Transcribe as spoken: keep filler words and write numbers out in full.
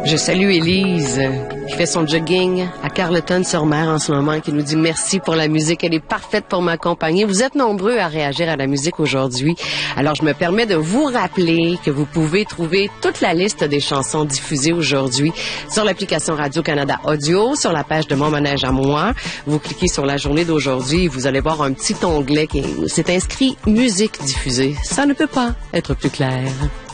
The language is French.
Je salue Élise, qui fait son jogging à Carleton-sur-Mer en ce moment, qui nous dit merci pour la musique. Elle est parfaite pour m'accompagner. Vous êtes nombreux à réagir à la musique aujourd'hui. Alors, je me permets de vous rappeler que vous pouvez trouver toute la liste des chansons diffusées aujourd'hui sur l'application Radio-Canada Audio, sur la page de Mon Manège à moi. Vous cliquez sur la journée d'aujourd'hui et vous allez voir un petit onglet qui s'est inscrit « Musique diffusée ». Ça ne peut pas être plus clair.